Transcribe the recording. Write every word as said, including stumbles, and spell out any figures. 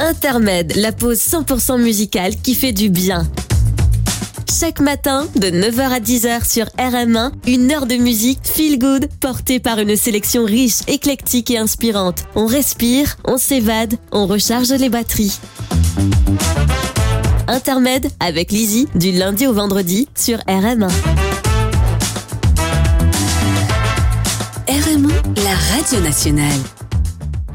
Intermède, la pause cent pour cent musicale qui fait du bien. Chaque matin, de neuf heures à dix heures sur R M un, une heure de musique feel good portée par une sélection riche, éclectique et inspirante. On respire, on s'évade, on recharge les batteries. Intermède avec Lizzy du lundi au vendredi sur R M un. R M un, la radio nationale.